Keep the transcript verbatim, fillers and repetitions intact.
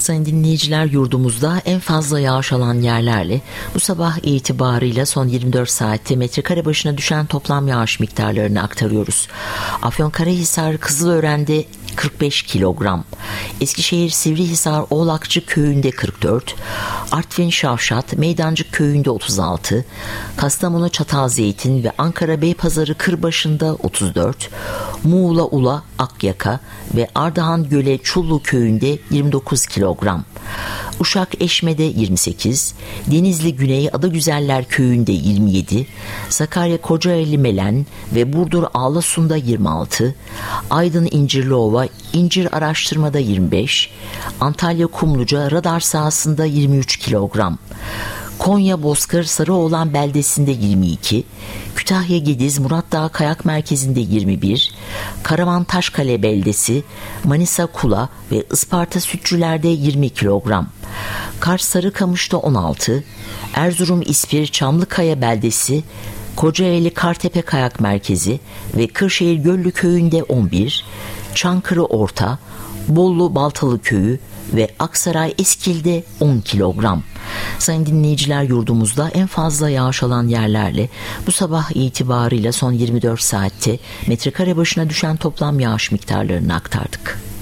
Sayın dinleyiciler, yurdumuzda en fazla yağış alan yerlerle bu sabah itibarıyla son yirmi dört saatte metrekare başına düşen toplam yağış miktarlarını aktarıyoruz. Afyonkarahisar Kızılören'de kırk beş kilogram, Eskişehir Sivrihisar Oğlakçı Köyü'nde kırk dört, Artvin Şavşat Meydancık Köyü'nde otuz altı, Kastamonu Çatalzeytin ve Ankara Beypazarı Kırbaşı'nda otuz dört, Muğla Ula Akyaka ve Ardahan Göle Çullu Köyü'nde yirmi dokuz kilogram, Uşak Eşme'de yirmi sekiz, Denizli Güney Adagüzeller Köyü'nde yirmi yedi, Sakarya Kocaeli Melen ve Burdur Ağlasun'da yirmi altı, Aydın İncirliova İncir Araştırma'da yirmi beş, Antalya Kumluca Radar sahasında yirmi üç kilogram, Konya Bozkır Sarıoğlan beldesinde yirmi iki, Kütahya Gediz Muratdağ Kayak Merkezi'nde yirmi bir, Karaman Taşkale beldesi, Manisa Kula ve Isparta Sütçüler'de yirmi kilogram, Kars Sarıkamış'ta on altı, Erzurum İspir Çamlıkaya beldesi, Kocaeli Kartepe Kayak Merkezi ve Kırşehir Göllü Köyü'nde on bir, Çankırı Orta, Bollu Baltalı Köyü ve Aksaray Eskil'de on kilogram. Sayın dinleyiciler, yurdumuzda en fazla yağış alan yerlerle bu sabah itibarıyla son yirmi dört saatte metrekare başına düşen toplam yağış miktarlarını aktardık.